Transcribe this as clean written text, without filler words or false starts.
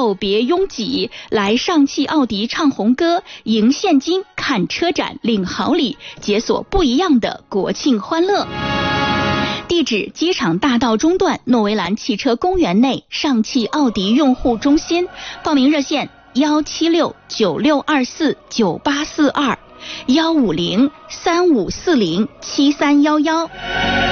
后别拥挤，来上汽奥迪唱红歌，赢现金，看车展，领好礼，解锁不一样的国庆欢乐。地址：机场大道中段诺维兰汽车公园内上汽奥迪用户中心，报名热线17696249842，15035407311。